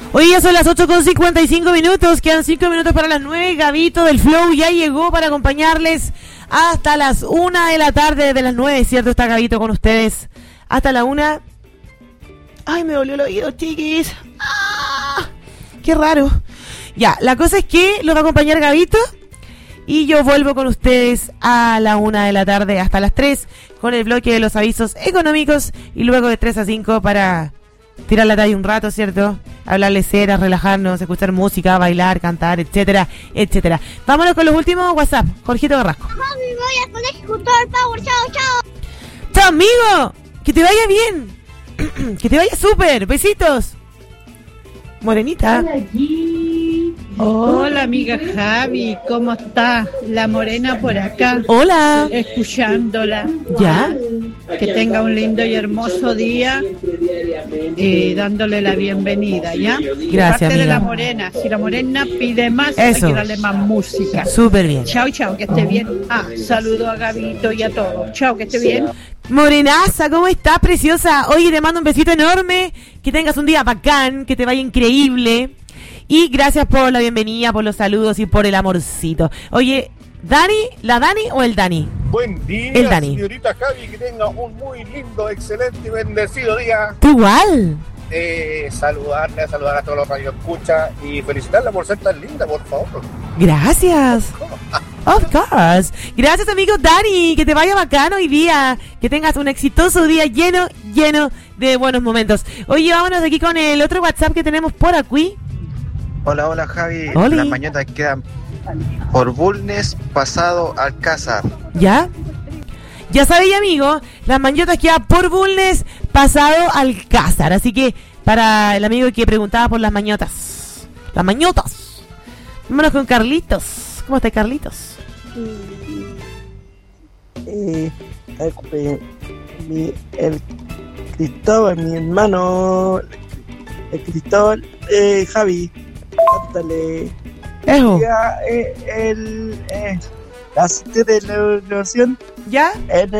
Hoy ya son las 8:55, quedan 5 minutos para las 9. Gabito del Flow ya llegó para acompañarles hasta las 1 de la tarde, de las 9, ¿cierto? Está Gabito con ustedes hasta la 1. Ay, me dolió el oído, chiquis. ¡Ah! Qué raro. Ya, la cosa es que lo va a acompañar Gabito y yo vuelvo con ustedes a la 1 de la tarde hasta las 3 con el bloque de los avisos económicos y luego de 3 a 5 para tirar la talla un rato, ¿cierto? Hablarle ceras, relajarnos, escuchar música, bailar, cantar, etcétera, etcétera. Vámonos con los últimos WhatsApp. Jorgito Carrasco. Mami, me voy al colegio con todo el power. Chao, chao. ¡Chao, amigo! ¡Que te vaya bien! ¡Que te vaya súper! ¡Besitos! Morenita. Hola, amiga Javi, ¿cómo está? La Morena por acá. Hola. Escuchándola. ¿Ya? Que tenga un lindo y hermoso día y dándole la bienvenida, ¿ya? Gracias, parte amiga. de la Morena. Si la Morena pide más, Eso. hay que darle más música. Súper bien. Chao, chao, que esté bien. Saludo a Gabito y a todos. Chao, que esté bien. Morenaza, ¿cómo estás, preciosa? Oye, te mando un besito enorme. Que tengas un día bacán, que te vaya increíble. Y gracias por la bienvenida, por los saludos y por el amorcito. Oye, ¿Dani? ¿La Dani o el Dani? Buen día, el Dani. Señorita Javi, que tenga un muy lindo, excelente y bendecido día. ¿Tú igual? Saludar a todos los radioescuchas y felicitarla por ser tan linda, por favor. Gracias. Of course. Gracias, amigo Dani. Que te vaya bacano hoy día. Que tengas un exitoso día lleno de buenos momentos. Oye, vámonos aquí con el otro WhatsApp que tenemos por aquí. Hola Javi. Oli. Las mañotas quedan por Bulnes, pasado Alcázar. ¿Ya? Ya sabéis, amigo, las mañotas quedan por Bulnes, pasado Alcázar. Así que para el amigo que preguntaba por las mañotas. Las mañotas. Vámonos con Carlitos. ¿Cómo está Carlitos? El Cristóbal, mi hermano, el Cristóbal, Javi, cántale. Ejo. La asistente de la educación. ¿Ya? En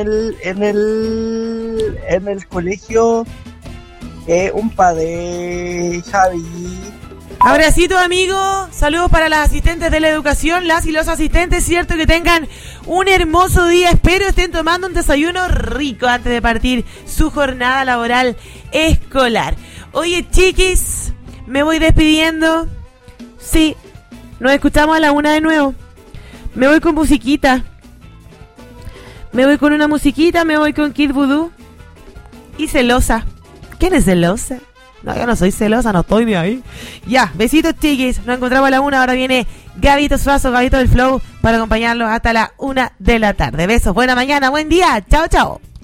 el colegio, un padre, Javi. Abracito, amigo. Saludos para las asistentes de la educación, las y los asistentes, cierto, que tengan un hermoso día. Espero estén tomando un desayuno rico antes de partir su jornada laboral escolar. Oye, chiquis, me voy despidiendo. Sí, nos escuchamos a la 1 de nuevo. Me voy con musiquita. Me voy con una musiquita, me voy con Kid Voodoo. Y celosa. ¿Quién es celosa? No, yo no soy celosa, no estoy de ahí. Ya, besitos, chiquis. Nos encontramos a la 1. Ahora viene Gabito Suazo, Gabito del Flow, para acompañarlos hasta la 1 de la tarde. Besos, buena mañana, buen día. Chao, chao.